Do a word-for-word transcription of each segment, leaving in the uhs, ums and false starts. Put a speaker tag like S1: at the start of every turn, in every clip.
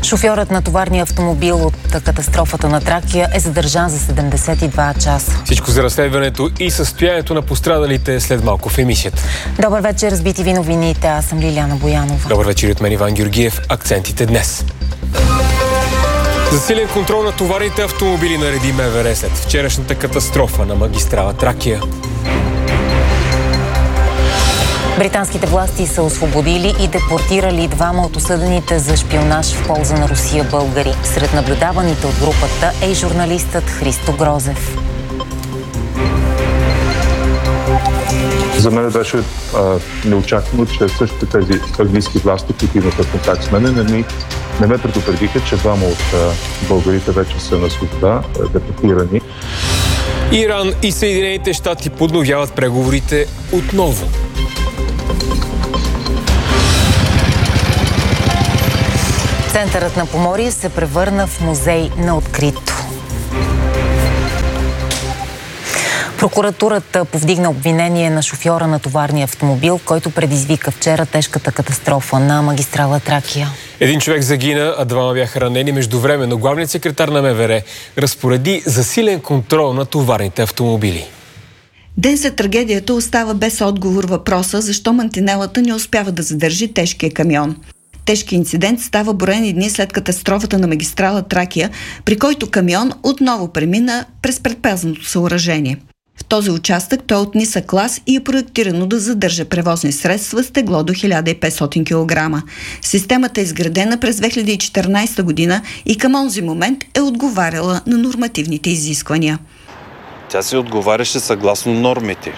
S1: Шофьорът на товарния автомобил от катастрофата на Тракия е задържан за седемдесет и два часа.
S2: Всичко за разследването и състоянието на пострадалите след малко в емисията.
S1: Добър вечер, с Би Ти Ви новините. Аз съм Лиляна Боянова.
S2: Добър вечер от мен, Иван Георгиев. Акцентите днес. Засилен контрол на товарните автомобили нареди МВР след вчерашната катастрофа на магистрала Тракия.
S1: Британските власти са освободили и депортирали двама от осъдените за шпионаж в полза на Русия българи. Сред наблюдаваните от групата е и журналистът Христо Грозев.
S3: За мен беше а, неочаквано, че също тези английски власти, които имаха контакт с мен, не, ми, не ме предупредиха, че двама от а, българите вече са на свобода, депортирани.
S2: Иран и Съединените щати подновяват преговорите отново.
S1: Центърът на Поморие се превърна в музей на открито. Прокуратурата повдигна обвинение на шофьора на товарния автомобил, който предизвика вчера тежката катастрофа на магистрала Тракия.
S2: Един човек загина, а двама бяха ранени. Междувременно главният секретар на МВР разпореди засилен контрол на товарните автомобили.
S4: Ден след трагедията остава без отговор въпроса защо мантинелата не успява да задържи тежкия камион. Тежкият инцидент става броени дни след катастрофата на магистрала Тракия, при който камион отново премина през предпазното съоръжение. В този участък той е от нисък клас и е проектирано да задържа превозни средства с тегло до хиляда и петстотин килограма. Системата е изградена през две хиляди и четиринадесета година и към онзи момент е отговаряла на нормативните изисквания.
S5: Тя си отговаряше съгласно нормите.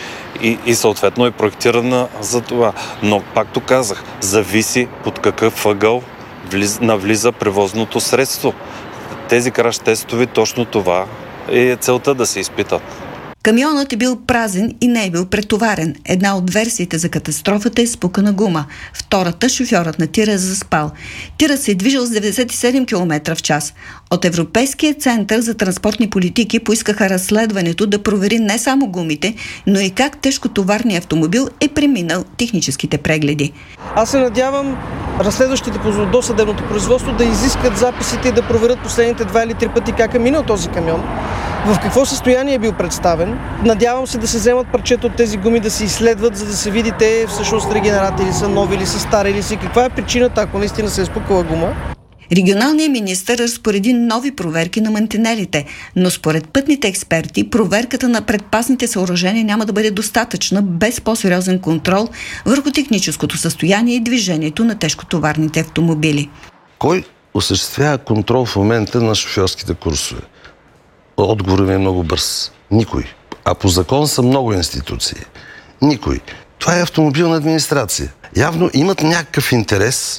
S5: И, и съответно е проектирана за това. Но, пакто казах, зависи под какъв ъгъл влиз, навлиза превозното средство. Тези краш тестове, точно това е целта да се изпитат.
S4: Камионът е бил празен и не е бил претоварен. Една от версиите за катастрофата е спукана гума. Втората, шофьорът на тира е заспал. Тирът се е движил с деветдесет и седем километра в час. От Европейския център за транспортни политики поискаха разследването да провери не само гумите, но и как тежкотоварният автомобил е преминал техническите прегледи.
S6: Аз се надявам разследващите по досъдебното производство да изискат записите и да проверят последните два или три пъти как е минал този камион, в какво състояние е бил представен. Надявам се да се вземат парчета от тези гуми, да се изследват, за да се види те всъщност регенерати ли са, нови ли са, стари ли са, каква е причината, ако наистина се е спукала гума.
S4: Регионалният министър разпореди нови проверки на мантинелите, но според пътните експерти проверката на предпазните съоръжения няма да бъде достатъчна без по-сериозен контрол върху техническото състояние и движението на тежкотоварните автомобили.
S7: Кой осъществява контрол в момента на шофьорските курсове? Отговорът ми е много бърз. Никой. А по закон са много институции. Никой. Това е автомобилна администрация. Явно имат някакъв интерес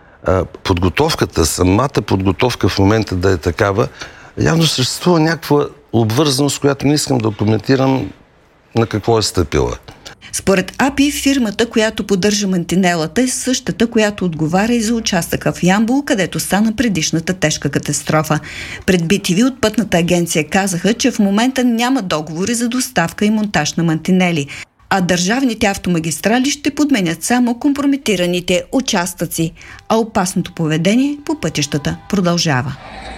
S7: подготовката, самата подготовка в момента да е такава. Явно съществува някаква обвързаност, която не искам да коментирам на какво е стъпила.
S4: Според АПИ, фирмата, която поддържа мантинелата, е същата, която отговаря и за участъка в Ямбол, където стана предишната тежка катастрофа. Пред Би Ти Ви от Пътната агенция казаха, че в момента няма договори за доставка и монтаж на мантинели, а държавните автомагистрали ще подменят само компрометираните участъци, а опасното поведение по пътищата продължава.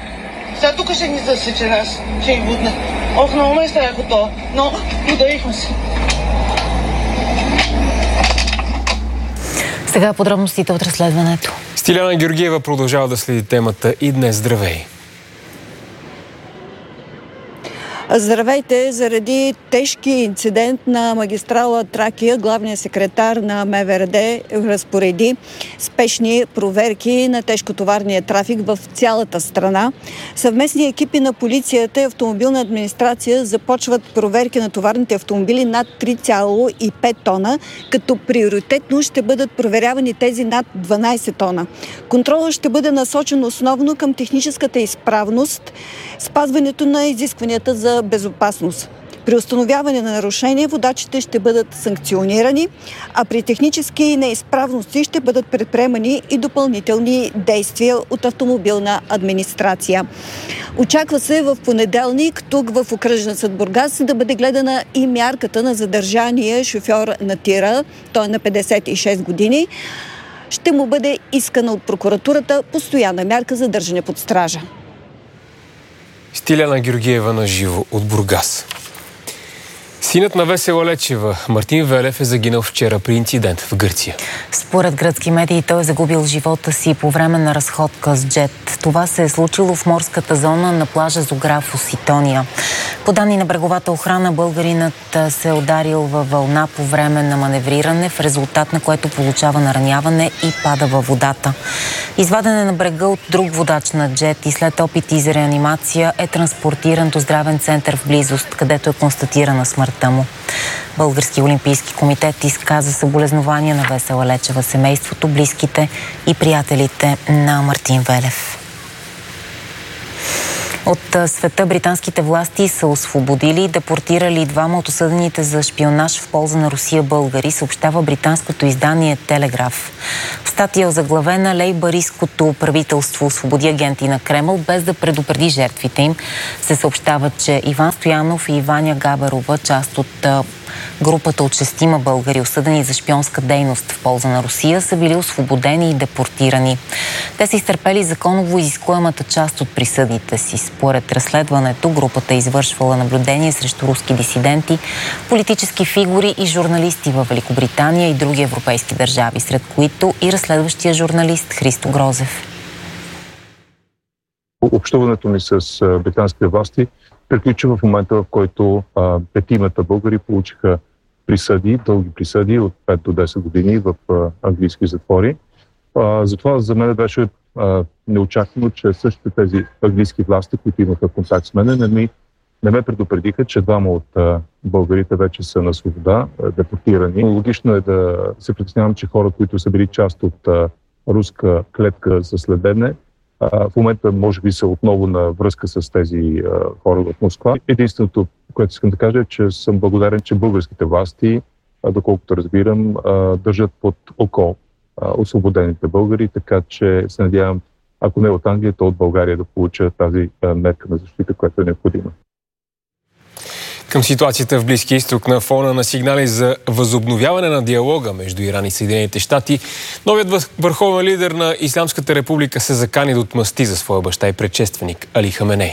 S8: Сега тук ще ни засече нас, ще ни будне. Ох, много ме страх от това, но ударихме се.
S1: Сега подробностите от разследването.
S2: Стиляна Георгиева продължава да следи темата и днес. Здравей!
S9: Здравейте! Заради тежки инцидент на магистрала Тракия, главният секретар на М В Р Д разпореди спешни проверки на тежкотоварния трафик в цялата страна. Съвместни екипи на полицията и автомобилна администрация започват проверки на товарните автомобили над три цяло и пет тона, като приоритетно ще бъдат проверявани тези над дванадесет тона. Контролът ще бъде насочен основно към техническата изправност, спазването на изискванията за безопасност. При установяване на нарушения водачите ще бъдат санкционирани, а при технически неизправности ще бъдат предприемани и допълнителни действия от автомобилна администрация. Очаква се в понеделник тук в окръжен съд Бургас да бъде гледана и мярката на задържания шофьор на тира. Той е на петдесет и шест години. ще му бъде искана от прокуратурата постоянна мярка за държане под стража.
S2: Стиляна Георгиева на живо от Бургас. Синът на Весела Лечева, Мартин Велев, е загинал вчера при инцидент в Гърция.
S1: Според гръцки медии той е загубил живота си по време на разходка с джет. Това се е случило в морската зона на плажа Зографос, Итония. По данни на бреговата охрана, българинът се е ударил във вълна по време на маневриране, в резултат на което получава нараняване и пада във водата. Изваден е на брега от друг водач на джет и след опити за реанимация е транспортиран до здравен център в близост, където е констатирана смъртта му. Български олимпийски комитет изказа съболезнования на Весела Лечева, семейството, близките и приятелите на Мартин Велев. От света британските власти са освободили и депортирали двама от осъдените за шпионаж в полза на Русия българи, съобщава британското издание Телеграф. В статия озаглавена лейбаристското правителство освободи агенти на Кремъл, без да предупреди жертвите им, се съобщава, че Иван Стоянов и Иваня Габерова, част от групата от шестима българи, осъдени за шпионска дейност в полза на Русия, са били освободени и депортирани. Те са изтърпели законово изискуемата част от присъдите си. Според разследването, групата е извършвала наблюдение срещу руски дисиденти, политически фигури и журналисти във Великобритания и други европейски държави, сред които и разследващия журналист Христо Грозев.
S3: Общуването ми с британските власти приключи в момента, в който а, петимата българи получиха присъди, дълги присъди от пет до десет години в а, английски затвори. А, затова за мен беше а, неочаквано, че същите тези английски власти, които имаха контакт с мен, не, ми, не ме предупредиха, че двама от а, българите вече са на свобода, а, депортирани. Логично е да се притеснявам, че хора, които са били част от а, руска клетка за следене, в момента може би са отново на връзка с тези а, хора в Москва. Единственото, което искам да кажа, е, че съм благодарен, че българските власти, а, доколкото разбирам, а, държат под око а, освободените българи, така че се надявам, ако не от Англия, то от България да получа тази а, мерка на защита, която е необходима.
S2: Към ситуацията в Близкия изток на фона на сигнали за възобновяване на диалога между Иран и Съединените щати, новият върховен лидер на Ислямската република се закани да отмъсти за своя баща и предшественик Али Хаменей.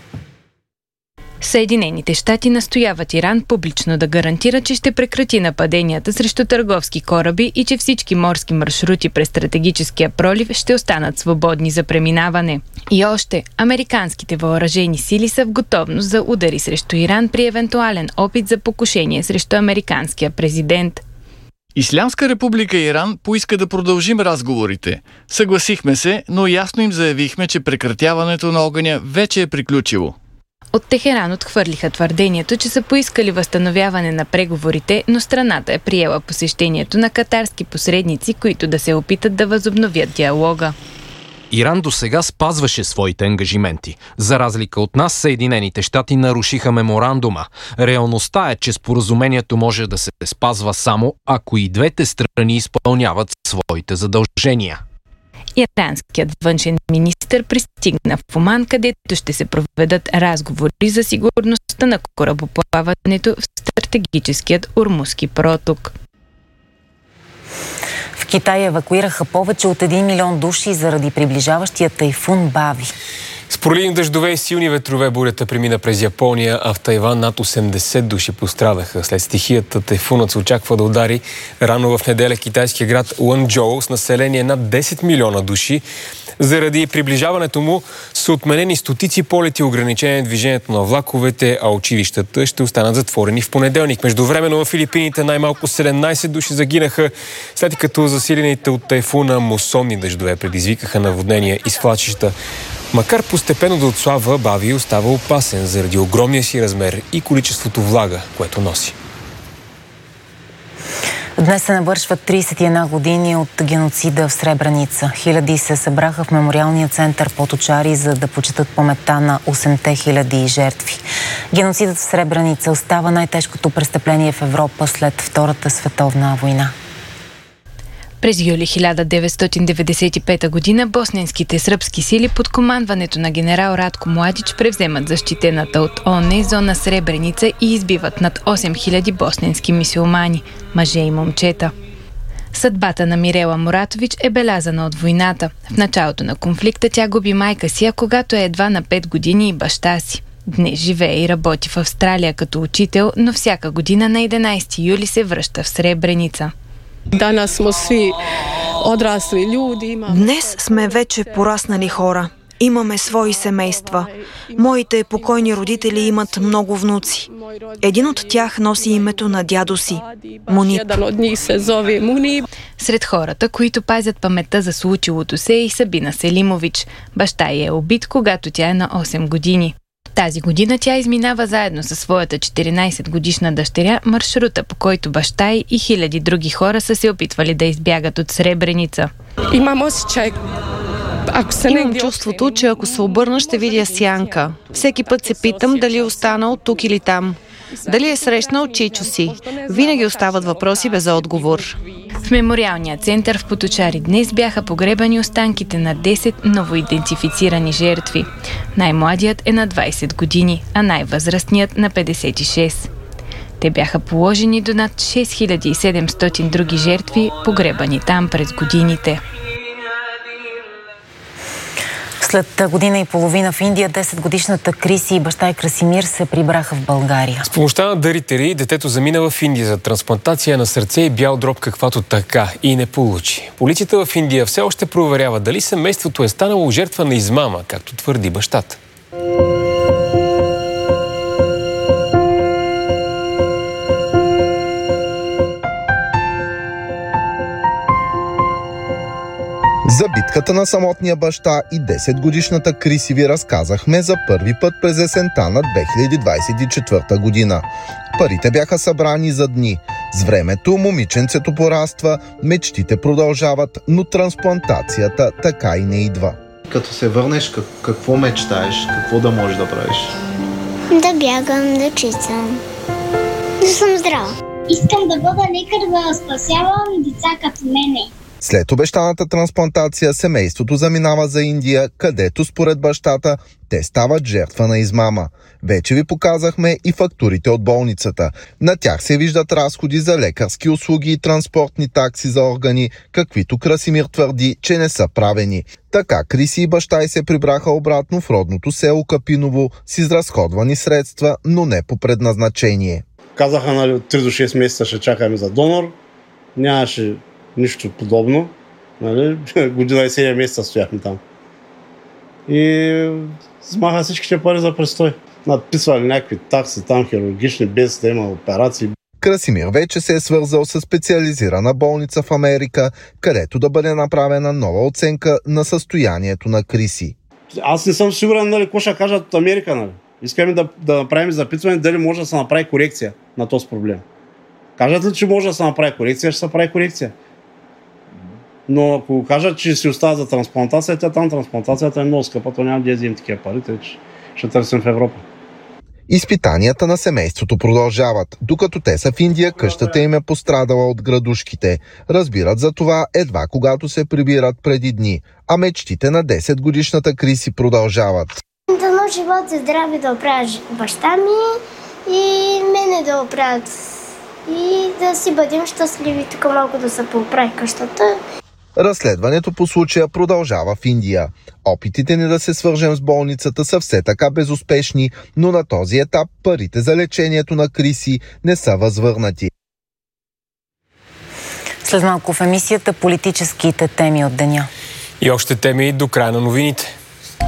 S10: Съединените щати настояват Иран публично да гарантира, че ще прекрати нападенията срещу търговски кораби и че всички морски маршрути през стратегическия пролив ще останат свободни за преминаване. И още, американските въоръжени сили са в готовност за удари срещу Иран при евентуален опит за покушение срещу американския президент.
S11: Ислямска република Иран поиска да продължим разговорите. Съгласихме се, но ясно им заявихме, че прекратяването на огъня вече е приключило.
S10: От Техеран отхвърлиха твърдението, че са поискали възстановяване на преговорите, но страната е приела посещението на катарски посредници, които да се опитат да възобновят диалога.
S12: Иран досега спазваше своите ангажименти. За разлика от нас, Съединените щати нарушиха меморандума. Реалността е, че споразумението може да се спазва само ако и двете страни изпълняват своите задължения.
S10: Иранският външен министър пристигна в Оман, където ще се проведат разговори за сигурността на корабоплаването в стратегическият Ормузски проток.
S1: В Китай евакуираха повече от един милион души заради приближаващия тайфун Бави.
S2: С проливни дъждове и силни ветрове бурята премина през Япония, а в Тайван над осемдесет души пострадаха. След стихията тайфунът се очаква да удари рано в неделя китайския град Ланчжоу с население над десет милиона души. Заради приближаването му са отменени стотици полети, ограничение на движението на влаковете, а училищата ще останат затворени в понеделник. Междувременно в Филипините най-малко седемнайсет души загинаха, след като засилените от тайфуна мусонни дъждове предизвикаха наводнения и свлачища. Макар постепенно да отслабва, Бави остава опасен заради огромния си размер и количеството влага, което носи.
S1: Днес се навършват трийсет и една години от геноцида в Сребреница. Хиляди се събраха в мемориалния център под Очари, за да почетат паметта на осемте хиляди жертви. Геноцидът в Сребреница остава най-тежкото престъпление в Европа след Втората световна война.
S10: През юли хиляда деветстотин деветдесет и пета година босненските сръбски сили под командването на генерал Радко Младич превземат защитената от ООН зона Сребреница и избиват над осем хиляди босненски мюсюлмани, мъже и момчета. Съдбата на Мирела Муратович е белязана от войната. В началото на конфликта тя губи майка си, а когато е едва на пет години и баща си. Днес живее и работи в Австралия като учител, но всяка година на единайсети юли се връща в Сребреница.
S13: Днес сме вече пораснали хора. Имаме свои семейства. Моите покойни родители имат много внуци. Един от тях носи името на дядо си – Мунип.
S10: Сред хората, които пазят паметта за случилото се, е и Сабина Селимович. Баща ѝ е убит, когато тя е на осем години. Тази година тя изминава заедно със своята четиринайсетгодишна дъщеря маршрута, по който баща ѝ и хиляди други хора са се опитвали да избягат от Сребреница.
S14: Имам чувството, че ако се обърна, ще видя сянка. Всеки път се питам дали е останал тук или там. Дали е срещнал чичо си. Винаги остават въпроси без отговор.
S10: В мемориалния център в Поточари днес бяха погребани останките на десет новоидентифицирани жертви. Най-младият е на двайсет години, а най-възрастният на петдесет и шест. Те бяха положени до над шест хиляди и седемстотин други жертви, погребани там през годините.
S1: След година и половина в Индия, десетгодишната Криси и баща и Красимир се прибраха в България.
S2: С помощта на дарители детето замина в Индия за трансплантация на сърце и бял дроб, каквато така и не получи. Полицията в Индия все още проверява дали семейството е станало жертва на измама, както твърди бащата.
S15: За битката на самотния баща и десетгодишната Криси ви разказахме за първи път през есента на две хиляди двайсет и четвърта година. Парите бяха събрани за дни. С времето момиченцето пораства, мечтите продължават, но трансплантацията така и не идва.
S16: Като се върнеш, какво мечтаеш? Какво да можеш да правиш?
S17: Да бягам, да читам. Да съм здрава. Искам да бъда лекар, да спасявам деца като мене.
S15: След обещаната трансплантация семейството заминава за Индия, където според бащата те стават жертва на измама. Вече ви показахме и фактурите от болницата. На тях се виждат разходи за лекарски услуги и транспортни такси за органи, каквито Красимир твърди, че не са правени. Така Криси и баща й се прибраха обратно в родното село Капиново с изразходвани средства, но не по предназначение.
S18: Казаха, нали, от три до шест месеца ще чакаме за донор. Нямаше нищо подобно. Нали? Година и седем месеца стояхме там. И смаха всичките пари за престой. Надписвали някакви такси там, хирургични, без да има операции.
S15: Красимир вече се е свързал с специализирана болница в Америка, където да бъде направена нова оценка на състоянието на Криси.
S18: Аз не съм сигурен, нали, какво ще кажат от Америка. Нали? Искаме да, да направим запитване дали може да се направи корекция на този проблем. Кажат ли, че може да се направи корекция, ще се прави корекция. Но ако кажат, че си остава за трансплантацията, там трансплантацията е много скъпа, то няма да вземем такива пари, тъй че ще търсим в Европа.
S15: Изпитанията на семейството продължават. Докато те са в Индия, къщата им е пострадала от градушките. Разбират за това едва когато се прибират преди дни. А мечтите на десетгодишната Криси продължават.
S17: Дано живот и здраве да оправят баща ми и мене да оправят. И да си бъдем щастливи, тук малко да се поправи къщата.
S15: Разследването по случая продължава в Индия. Опитите ни да се свържем с болницата са все така безуспешни, но на този етап парите за лечението на Криси не са възвърнати.
S1: След малко в емисията политическите теми от деня.
S2: И още теми до края на новините.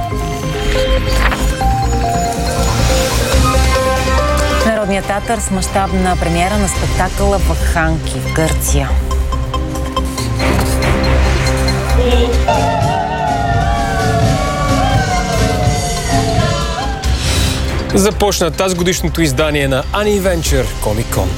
S1: Народният театър с мащабна премиера на спектакъла Вакханки в Гърция.
S2: Започна тази годишното издание на Ани Венчър Комик-кон.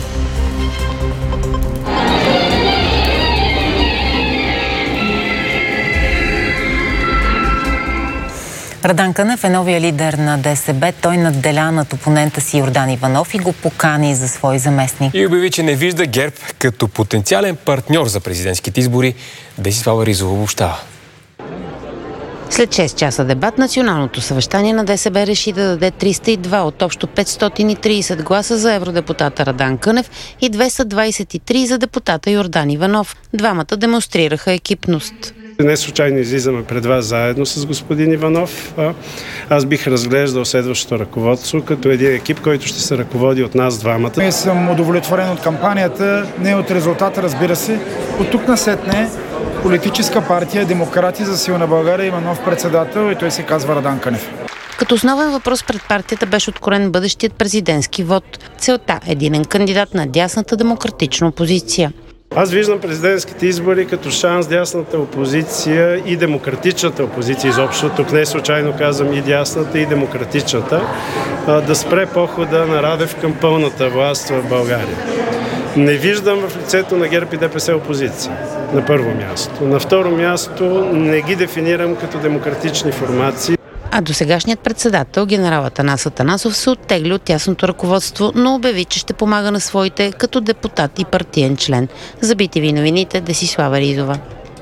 S1: Радан Кънев е новия лидер на ДСБ. Той надделя над опонента си Йордан Иванов и го покани за свой заместник.
S2: И обяви, че не вижда ГЕРБ като потенциален партньор за президентските избори. Десислава Ризова обобщава.
S19: След шест часа дебат, Националното съвещание на ДСБ реши да даде триста и два от общо петстотин и трийсет гласа за евродепутата Радан Кънев и двеста двайсет и три за депутата Йордан Иванов. Двамата демонстрираха екипност.
S20: Не случайно излизаме пред вас заедно с господин Иванов. Аз бих разглеждал следващото ръководство като един екип, който ще се ръководи от нас двамата.
S21: Аз съм удовлетворен от кампанията, не от резултата, разбира се. От тук насетне политическа партия Демократи за силна България има нов председател и той се казва Радан Кънев.
S19: Като основен въпрос пред партията беше откорен бъдещият президентски вод. Целта – единен кандидат на дясната демократична опозиция.
S20: Аз виждам президентските избори като шанс дясната опозиция и демократичната опозиция изобщо, тук не случайно казвам и дясната и демократичната, да спре похода на Радев към пълната власт в България. Не виждам в лицето на ГЕРБ и ДПС опозиция, на първо място. На второ място не ги дефинирам като демократични формации.
S19: А досегашният председател, генерал Атанас Атанасов, се оттегли от тясното ръководство, но обяви, че ще помага на своите като депутат и партиен член. За би ти ви новините, Десислава Ризова.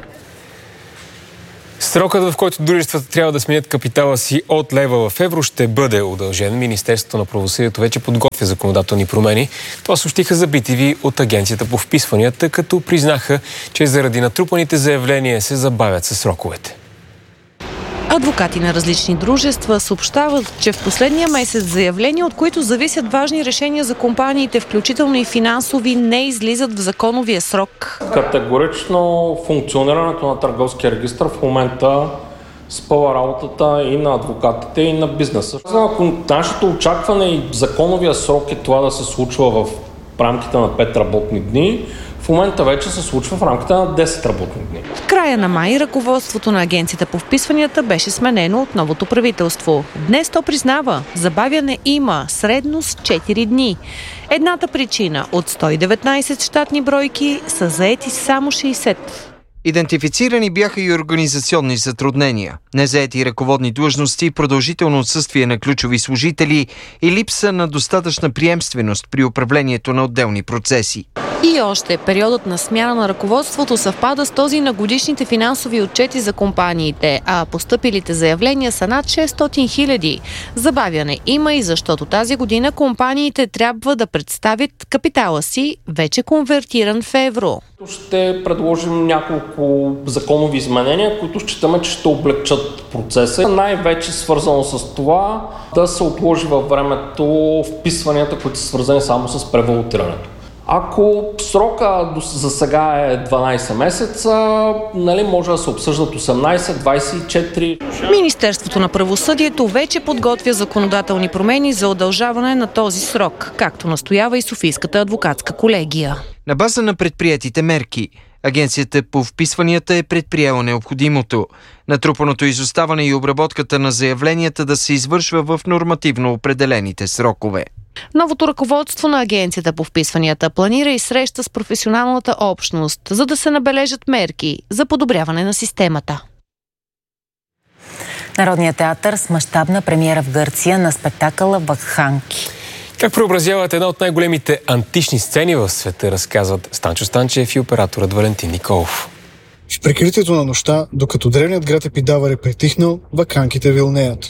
S2: Срокът, в който дружествата трябва да сменят капитала си от лева в евро, ще бъде удължен. Министерството на правосъдието вече подготвя законодателни промени. Това съобщиха за би ти ви от Агенцията по вписванията, като признаха, че заради натрупаните заявления се забавят със сроковете.
S14: Адвокати на различни дружества съобщават, че в последния месец заявления, от които зависят важни решения за компаниите, включително и финансови, не излизат в законовия срок.
S22: Категорично функционирането на търговския регистр в момента спъва работата и на адвокатите, и на бизнеса. Ако нашето очакване и законовия срок е това да се случва в рамките на пет работни дни, в момента вече се случва в рамките на десет работни дни.
S14: В края на май ръководството на Агенцията по вписванията беше сменено от новото правителство. Днес то признава, забавяне има, средно с четири дни. Едната причина – от сто и деветнайсет щатни бройки са заети само шейсет.
S23: Идентифицирани бяха и организационни затруднения, незаети ръководни длъжности, продължително отсъствие на ключови служители и липса на достатъчна приемственост при управлението на отделни процеси.
S14: И още, периодът на смяна на ръководството съвпада с този на годишните финансови отчети за компаниите, а постъпилите заявления са над шестстотин хиляди. Забавяне има и защото тази година компаниите трябва да представят капитала си, вече конвертиран в евро.
S22: Ще предложим няколко законови изменения, които считаме, че ще облегчат процеса. Най-вече свързано с това да се отложи във времето вписванията, които са свързани само с превалутирането. Ако срока за сега е дванайсет месеца, нали, може да се обсъждат осемнайсет, двайсет и четири.
S14: Министерството на правосъдието вече подготвя законодателни промени за удължаване на този срок, както настоява и Софийската адвокатска колегия.
S23: На база на предприетите мерки, Агенцията по вписванията е предприела необходимото. Натрупаното изоставане и обработката на заявленията да се извършва в нормативно определените срокове.
S14: Новото ръководство на Агенцията по вписванията планира и среща с професионалната общност, за да се набележат мерки за подобряване на системата.
S1: Народният театър с мащабна премиера в Гърция на спектакъла Вакханки.
S2: Как преобразяват една от най-големите антични сцени в света, разказват Станчо Станчев и операторът Валентин Николов.
S24: В прикритието на нощта, докато древният град Епидавър е притихнал, вакханките вилнеят.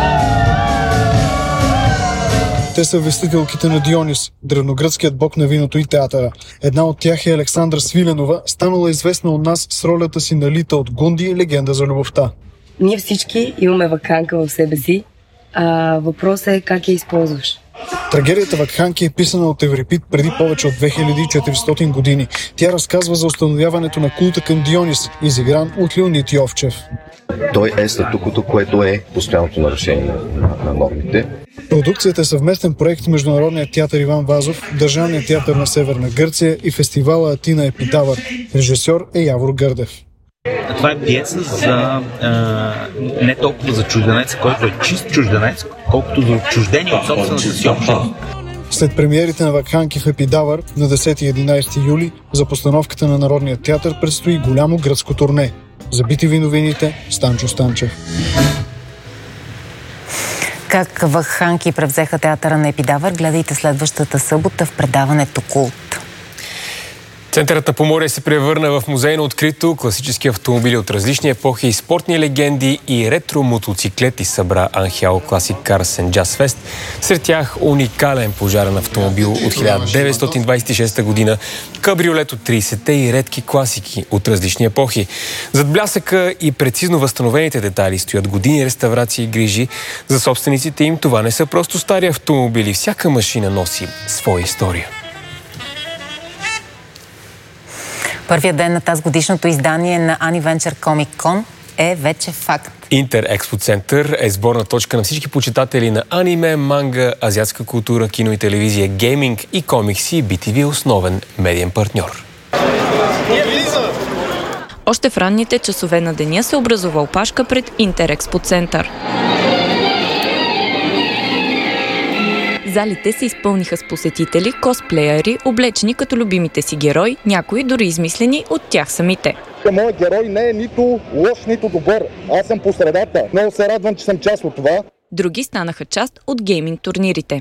S24: Те са вестителките на Дионис, древногръцкият бог на виното и театъра. Една от тях е Александра Свиленова, станала известна от нас с ролята си на Лита от Гунди, легенда за любовта.
S25: Ние всички имаме вакханка в себе си, а въпросът е как я използваш.
S24: Трагедията Вакханки е писана от Еврипид преди повече от две хиляди и четиристотин години. Тя разказва за установяването на култа към Дионис, изигран от Леонид Йовчев.
S26: Той е статуквото, което е постоянното нарушение на нормите.
S24: Продукцията е съвместен проект Международният театър Иван Вазов, Държавният театър на Северна Гърция и фестивала Атина Епидавър. Режисьор е Явор Гърдев.
S27: Това е пиеса за, а, не толкова за чужденец, който е чист чужденец, колкото за отчуждение от собствената си общност.
S24: След премиерите на Вакханки в Епидавър на десети и единайсети юли за постановката на Народния театър предстои голямо гръцко турне. За би ти ви новините, Станчо Станчев.
S1: Как Вакханки превзеха театъра на Епидавър, гледайте следващата събота в предаването Култ.
S2: Центърът на Поморие се превърна в музей на открито. Класически автомобили от различни епохи, спортни легенди и ретро мотоциклети събра Анхяо Classic Cars and Jazz Fest. Сред тях уникален пожарен автомобил от хиляда деветстотин двадесет и шеста година, кабриолет от тридесетте и редки класики от различни епохи. Зад блясъка и прецизно възстановените детайли стоят години реставрации и грижи. За собствениците им това не са просто стари автомобили. Всяка машина носи своя история.
S1: Първият ден на тази годишното издание на Аниventure Comic Con е вече факт.
S2: Интер Експо Център е сборна точка на всички почитатели на аниме, манга, азиатска култура, кино и телевизия, гейминг и комикси. би ти ви е основен медиен партньор.
S10: Още в ранните часове на деня се образува опашка пред Интер Експо Център. Залите се изпълниха с посетители, косплеери, облечени като любимите си герои, някои дори измислени от тях самите.
S3: Моят герой не е нито лош, нито добър. Аз съм по средата. Много се радвам, че съм част от това.
S10: Други станаха част от гейминг турнирите.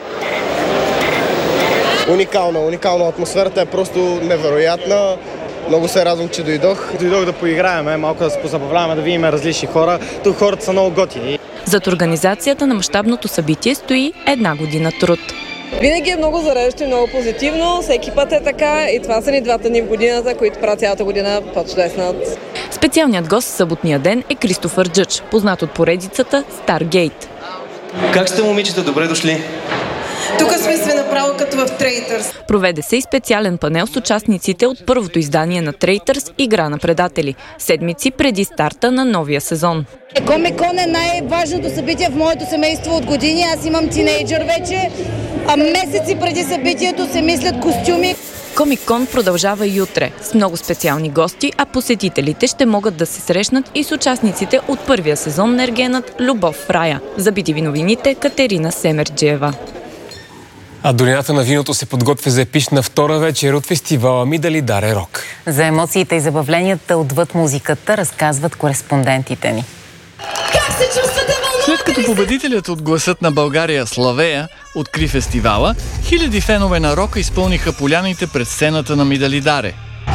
S4: Уникална, уникална. Атмосферата е просто невероятна. Много се радвам, че дойдох.
S5: Дойдох да поиграем, малко да се позабавляваме, да видим различни хора. Тук хората са много готини.
S10: Зад организацията на мащабното събитие стои една година труд.
S6: Винаги е много зареждащо и много позитивно. Всеки път е така и това са ни двата дни в годината, които правят цялата година по-чудеснат.
S10: Специалният гост в съботния ден е Кристофър Джъдж, познат от поредицата Stargate.
S7: Как сте, момичета? Добре дошли!
S6: Тук сме се направо като в Traitors.
S10: Проведе се и специален панел с участниците от първото издание на Traitors Игра на предатели, седмици преди старта на новия сезон.
S8: Комик-кон е най-важното събитие в моето семейство от години. Аз имам тинейджър вече, а месеци преди събитието се мислят костюми.
S10: Комик-кон продължава и утре с много специални гости, а посетителите ще могат да се срещнат и с участниците от първия сезон на Ергенът Любов в рая. За би ти ви новините Катерина Семерджиева.
S2: А долината на виното се подготвя за епична втора вечер от фестивала Мидалидаре Рок.
S1: За емоциите и забавленията отвъд музиката разказват кореспондентите ни.
S6: Как се чувствате, вълнувани?
S11: След като победителят от Гласът на България Славея откри фестивала, хиляди фенове на рока изпълниха поляните пред сцената на Мидалидаре.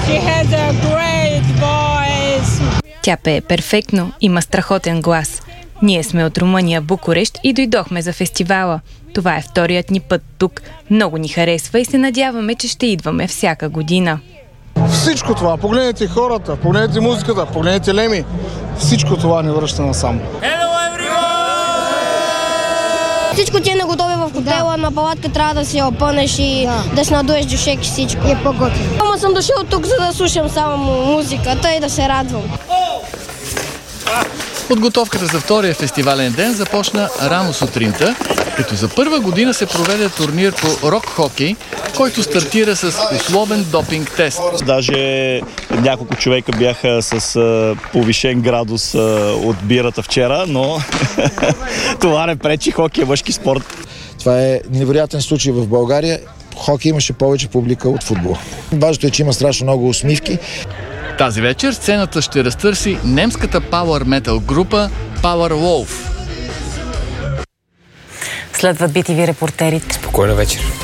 S10: Тя пее перфектно, има страхотен глас. Ние сме от Румъния, Букурещ и дойдохме за фестивала. Това е вторият ни път тук. Много ни харесва и се надяваме, че ще идваме всяка година.
S24: Всичко това, погледнете хората, погледнете музиката, погледнете Леми. Всичко това ни връща насам.
S17: Всичко ти е наготови в хотела, да. На палатка трябва да си опънеш и да, да си надуеш дюшек и всичко. И е по-готино. Ама съм дошъл тук, за да слушам само музиката и да се радвам.
S11: Подготовката за втория фестивален ден започна рано сутринта, като за първа година се проведе турнир по рок-хокей, който стартира с условен допинг тест.
S9: Даже няколко човека бяха с а, повишен градус а, от бирата вчера, но това не пречи, хокей е мъжки спорт.
S28: Това е невероятен случай в България. Хокей имаше повече публика от футбол. Важното е, че има страшно много усмивки.
S11: Тази вечер сцената ще разтърси немската пауър метал група Powerwolf.
S1: Следват би ти ви репортерите.
S2: Спокойна вечер.